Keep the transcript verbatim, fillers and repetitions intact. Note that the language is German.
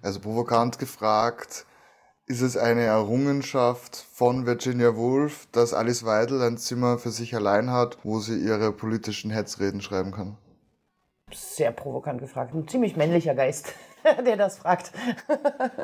Also provokant gefragt, ist es eine Errungenschaft von Virginia Woolf, dass Alice Weidel ein Zimmer für sich allein hat, wo sie ihre politischen Hetzreden schreiben kann? Sehr provokant gefragt. Ein ziemlich männlicher Geist, der das fragt.